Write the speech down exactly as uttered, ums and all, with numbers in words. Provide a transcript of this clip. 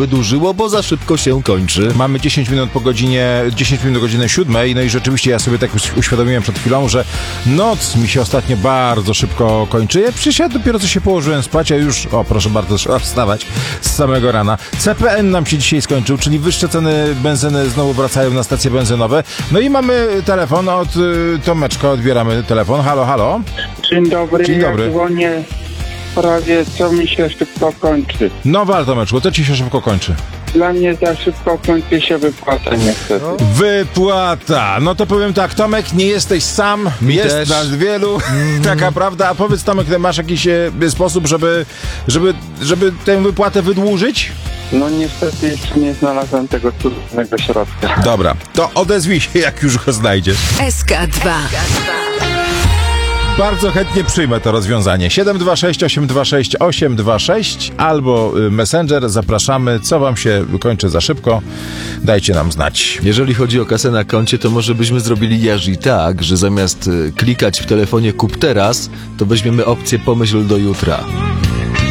wydłużyło, bo za szybko się kończy. Mamy dziesięć minut po godzinie, dziesięć minut do godziny siódmej, no i rzeczywiście ja sobie tak uświadomiłem przed chwilą, że noc mi się ostatnio bardzo szybko kończy. Ja przecież ja dopiero co się położyłem spać, a już, o proszę bardzo, trzeba wstawać z samego rana. C P N nam się dzisiaj skończył, czyli wyższe ceny benzyny znowu wracają na stacje benzynowe. No i mamy telefon od y, Tomeczka, odbieramy telefon. Halo, halo. Dzień dobry, Dzień dobry. ja dzwonię w sprawie, co mi się szybko kończy. No wal, Tomeczku, to ci się szybko kończy. Dla mnie za szybko kończy się wypłata niestety. No. Wypłata. No to powiem tak, Tomek, nie jesteś sam, Mi jest też. nas wielu, mm. taka prawda. A powiedz, Tomek, masz jakiś e, sposób, żeby, żeby, żeby tę wypłatę wydłużyć? No niestety jeszcze nie znalazłem tego cudownego środka. Dobra, to odezwij się, jak już go znajdziesz. S K dwa. Bardzo chętnie przyjmę to rozwiązanie. siedem dwa sześć osiem dwa sześć osiem dwa sześć albo Messenger. Zapraszamy. Co wam się kończy za szybko? Dajcie nam znać. Jeżeli chodzi o kasę na koncie, to może byśmy zrobili Jarzy tak, że zamiast y, klikać w telefonie kup teraz, to weźmiemy opcję pomyśl do jutra.